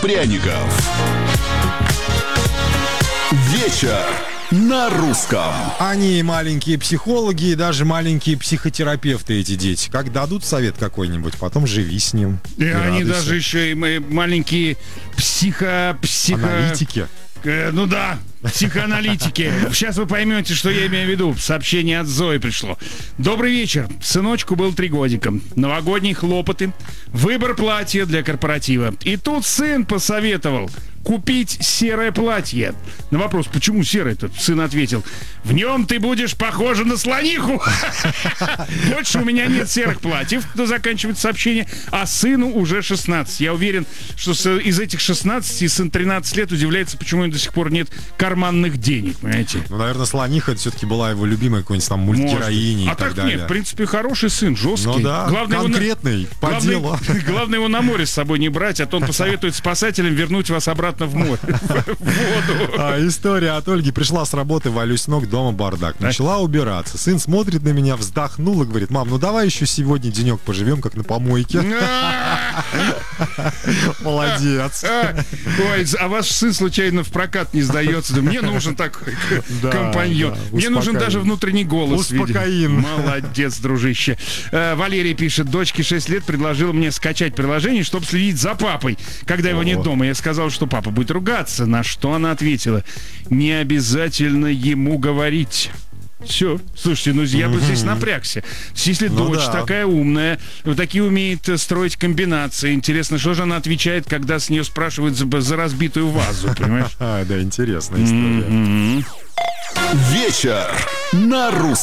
пряников. Вечер на русском. Они маленькие психологи и даже маленькие психотерапевты, эти дети. Как дадут совет какой-нибудь, потом живи с ним. И они радуйся. даже еще и маленькие Аналитики. Ну да, психоаналитики. Сейчас вы поймете, что я имею в виду. Сообщение от Зои пришло. Добрый вечер. Сыночку был 3 годика. Новогодние хлопоты. Выбор платья для корпоратива. И тут сын посоветовал купить серое платье. На вопрос, почему серое-то, сын ответил: в нем ты будешь похожа на слониху. Больше у меня нет серых платьев, кто заканчивает сообщение, а сыну уже 16. Я уверен, что из этих 16 сын 13 лет удивляется, почему у него до сих пор нет карманных денег, понимаете? Ну, наверное, слониха это все-таки была его любимая какой-нибудь там мультгероиня и а так так далее. нет, в принципе, хороший сын, жесткий. Ну да, конкретный, по делу. Главное его на море с собой не брать, а то он посоветует спасателям вернуть вас обратно в море, в воду. История от Ольги. Пришла с работы, валюсь с ног, дома бардак. Начала убираться. Сын смотрит на меня, вздохнул и говорит: мам, ну давай еще сегодня денек поживем, как на помойке. Молодец. Ой, а ваш сын случайно в прокат не сдается? Мне нужен такой компаньон. Мне нужен даже внутренний голос. Успокоим. Молодец, дружище. Валерий пишет: дочке 6 лет предложила мне скачать приложение, чтобы следить за папой, когда его нет дома. Я сказал, что папа будет ругаться, на что она ответила: не обязательно ему говорить. Все, слушайте, ну я бы здесь напрягся. Если дочь такая умная, такие умеет строить комбинации, интересно, что же она отвечает, когда с нее спрашивают за разбитую вазу, понимаешь? Да, интересная история. Вечер на русском.